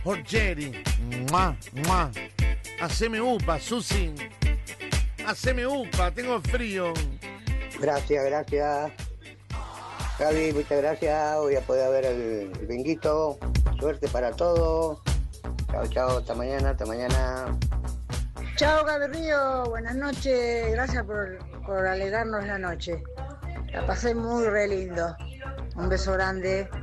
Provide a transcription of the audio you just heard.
por Jerry. ¡Mua, mua! Haceme upa, Susi. Haceme upa, tengo frío. Gracias. Gaby, muchas gracias. Voy a poder ver el binguito. Suerte para todos. Chao, hasta mañana. Chao, Gaby Río, buenas noches. Gracias por alegrarnos la noche. La pasé muy re lindo. Un beso grande.